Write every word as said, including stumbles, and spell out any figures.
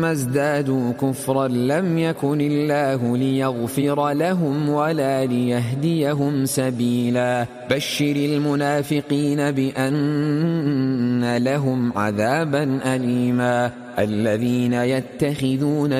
ما ازدادوا كفرا لم يكن الله ليغفر لهم ولا ليهديهم سبيلا بشر المنافقين بأن لهم عذابا أليما الذين يتخذون